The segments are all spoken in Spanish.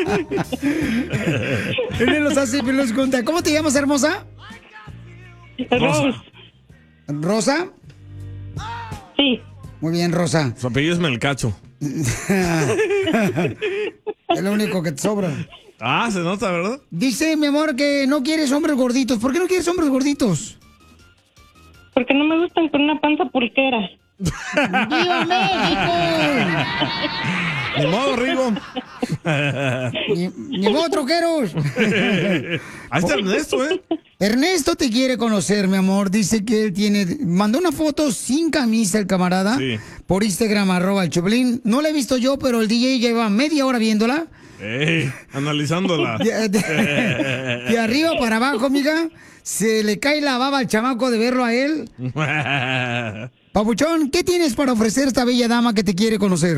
En los hace pelos conta. ¿Cómo te llamas, hermosa? Rosa. ¿Rosa? Sí. Muy bien, Rosa. Su apellido es Melcacho. Es lo único que te sobra. Ah, se nota, ¿verdad? Dice, mi amor, que no quieres hombres gorditos. ¿Por qué no quieres hombres gorditos? Porque no me gustan con una panza pulquera. ¡Viva México! Ni modo, Rigo. Ni modo, troqueros. Ahí está Ernesto, ¿eh? Ernesto te quiere conocer, mi amor. Dice que él mandó una foto sin camisa el camarada. Sí. Por Instagram, @ el Choplin. No la he visto yo, pero el DJ lleva media hora viéndola. Analizándola. De arriba para abajo, amiga. Se le cae la baba al chamaco de verlo a él. Papuchón, ¿qué tienes para ofrecer a esta bella dama que te quiere conocer?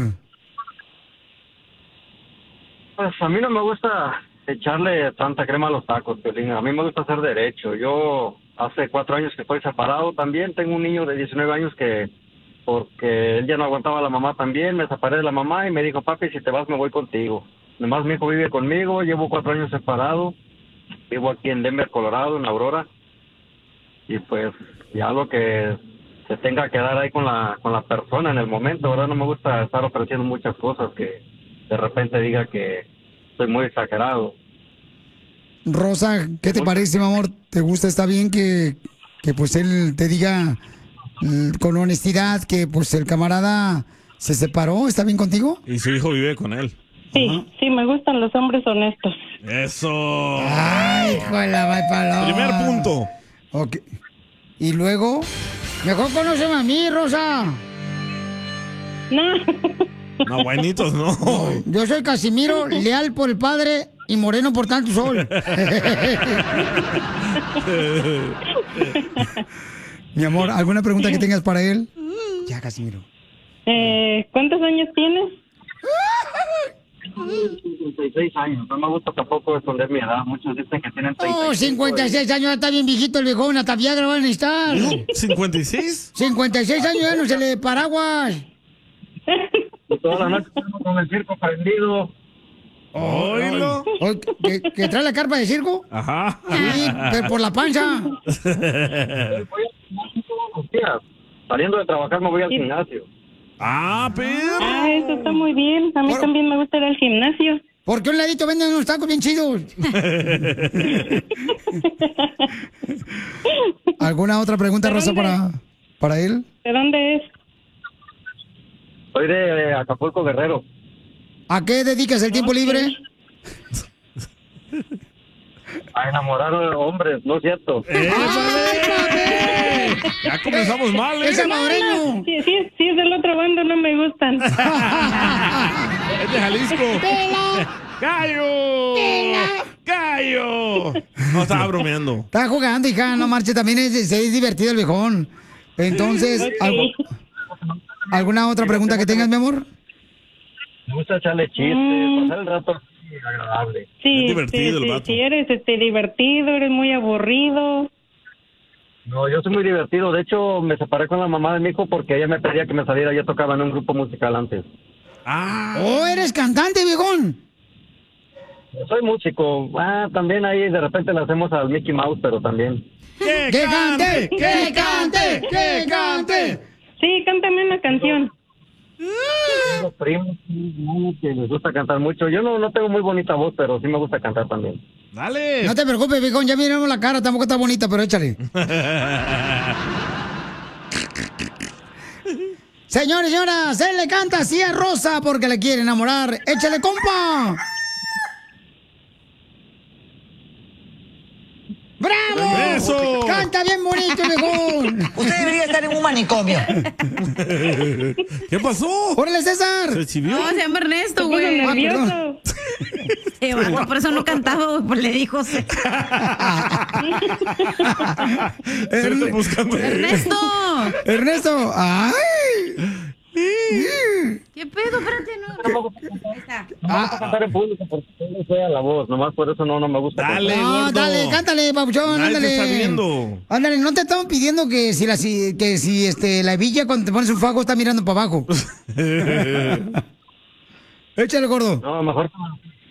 Pues a mí no me gusta echarle tanta crema a los tacos, Piolín. A mí me gusta hacer derecho. Yo hace 4 años que estoy separado también. Tengo un niño de 19 años que, porque él ya no aguantaba a la mamá también, me separé de la mamá y me dijo, papi, si te vas me voy contigo. Nomás mi hijo vive conmigo, llevo 4 años separado. Vivo aquí en Denver, Colorado, en Aurora. Y pues ya lo que se tenga que dar ahí con la persona en el momento, ¿verdad? No me gusta estar ofreciendo muchas cosas que de repente diga que soy muy exagerado. Rosa, ¿qué te parece, mi amor? ¿Te gusta? ¿Está bien que pues él te diga con honestidad que pues el camarada se separó? ¿Está bien contigo? Y su hijo vive con él. Sí, sí, me gustan los hombres honestos. Eso. Ay, hijo de la paloma. Primer punto. Ok. Y luego, mejor conóceme a mí, Rosa. No. No, buenitos, no. Yo soy Casimiro, leal por el padre y moreno por tanto sol. Mi amor, ¿alguna pregunta que tengas para él? Ya, Casimiro. ¿Cuántos años tienes? 56 años, no me gusta tampoco esconder mi edad. Muchos dicen que tienen 35. Oh, 56 años, ya está bien viejito el viejón, hasta Viagra van a necesitar. ¿56? 56 años ya no se le paraguas. Y toda la noche estamos con el circo prendido. Oílo. ¿Que trae la carpa de circo? Ajá. Sí, pero por la panza. Voy al gimnasio todos los días. Saliendo de trabajar me voy al gimnasio. Ah, pero. Ah, eso está muy bien. A mí también me gusta ir al gimnasio. ¿Por qué un ladito venden unos tacos bien chidos? ¿Alguna otra pregunta, Rosa, para él? ¿De dónde es? Soy de Acapulco, Guerrero. ¿A qué dedicas el tiempo libre? A enamorar a hombres, ¿no es cierto? Ya comenzamos mal, ¿eh? ¡Es salvadoreño! Sí, es del otro bando, no me gustan. Es de Jalisco. ¡Gallo! ¡Gallo! No, estaba bromeando. Está jugando, hija, no marche, también es divertido el viejón. Entonces, ¿alguna otra pregunta que tengas, mi amor? Me gusta echarle chistes, pasar el rato así agradable. Sí, Es divertido el vato. sí, eres divertido, eres muy aburrido. No, yo soy muy divertido. De hecho, me separé con la mamá de mi hijo porque ella me pedía que me saliera. Yo tocaba en un grupo musical antes. Ah. ¡Oh, eres cantante, viejón! Soy músico. También ahí de repente le hacemos al Mickey Mouse, pero también. ¡Que cante! ¡Que cante! ¡Que cante! Sí, cántame una canción. Los primos que les gusta cantar mucho. Yo no tengo muy bonita voz, pero sí me gusta cantar también. Dale. No te preocupes, viejón, ya miramos la cara, tampoco está bonita, pero échale. Señores, señoras, él le canta así a Rosa porque le quiere enamorar. ¡Échale, compa! ¡Bravo! ¡Eso! ¡Canta bien bonito, viejón! Usted debería estar en un manicomio. ¿Qué pasó? ¡Órale, César! ¿Se chivió? No, se llama Ernesto, Estoy güey. nervioso. Por eso no cantaba, güey, pues le dijo. Se lo está buscando. ¡Ernesto! ¡Ernesto! ¡Ay! ¿Qué pedo? Espérate, no. Ahí está. No me gusta cantar en público porque tengo fea la voz. Nomás por eso no me gusta Dale, cantar. No, gordo. dale, cántale, papuchón, Nadie te ándale. está viendo. Ándale, no te estamos pidiendo que si la villa cuando te pones un fajo está mirando para abajo. Échale, gordo. No, mejor